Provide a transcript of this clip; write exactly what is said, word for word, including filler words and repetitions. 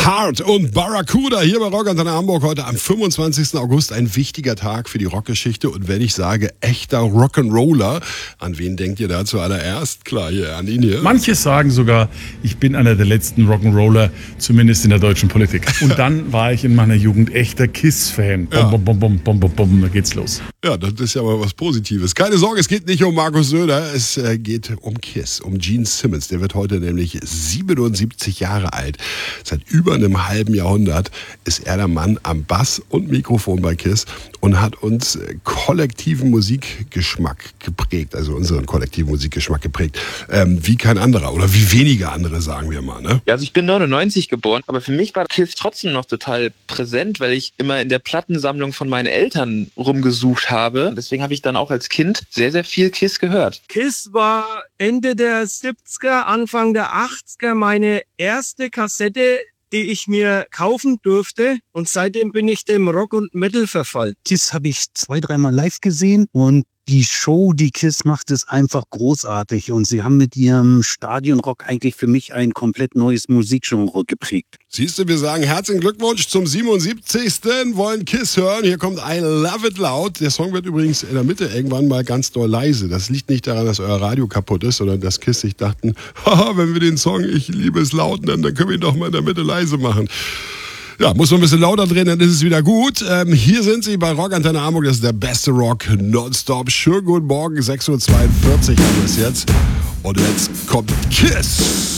Hart und Barracuda hier bei Rock Antenne Hamburg heute am fünfundzwanzigsten August. Ein wichtiger Tag für die Rockgeschichte. Und wenn ich sage echter Rock'n'Roller, an wen denkt ihr da zuallererst? Klar, hier, an ihn hier. Manche sagen sogar, ich bin einer der letzten Rock'n'Roller, zumindest in der deutschen Politik. Und dann war ich in meiner Jugend echter Kiss-Fan. Ja. Bom, bom, bom, bom, bom, bom, da geht's los. Ja, das ist ja mal was Positives. Keine Sorge, es geht nicht um Markus Söder, es äh, geht um Kiss, um Gene Simmons. Der wird heute nämlich siebenundsiebzig Jahre alt. Seit über einem halben Jahrhundert ist er der Mann am Bass und Mikrofon bei Kiss und hat uns äh, kollektiven Musikgeschmack geprägt, also unseren kollektiven Musikgeschmack geprägt, ähm, wie kein anderer oder wie wenige andere, sagen wir mal. Ne? Ja, also ich bin neunundneunzig geboren, aber für mich war Kiss trotzdem noch total präsent, weil ich immer in der Plattensammlung von meinen Eltern rumgesucht habe. Deswegen habe ich dann auch als Kind sehr, sehr viel Kiss gehört. Kiss war Ende der siebziger, Anfang der achtziger meine erste Kassette, die ich mir kaufen durfte. Und seitdem bin ich dem Rock und Metal verfallen. Kiss habe ich zwei, dreimal live gesehen und die Show, die Kiss macht, ist einfach großartig. Und sie haben mit ihrem Stadionrock eigentlich für mich ein komplett neues Musikgenre geprägt. Siehst du, wir sagen herzlichen Glückwunsch zum siebenundsiebzigsten Wollen Kiss hören. Hier kommt I Love It Loud. Der Song wird übrigens in der Mitte irgendwann mal ganz doll leise. Das liegt nicht daran, dass euer Radio kaputt ist, sondern dass Kiss sich dachten, haha, wenn wir den Song Ich liebe es laut nennen, dann können wir ihn doch mal in der Mitte leise machen. Ja, muss man ein bisschen lauter drehen, dann ist es wieder gut. Ähm, hier sind sie bei Rock Antenne Hamburg. Das ist der beste Rock nonstop. Schönen guten Morgen, sechs Uhr zweiundvierzig haben wir es jetzt. Und jetzt kommt Kiss.